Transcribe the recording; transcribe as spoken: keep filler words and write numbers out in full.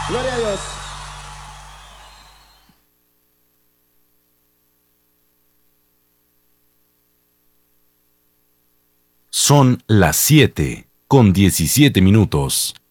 Gloria a Dios. Son las siete con diecisiete minutos.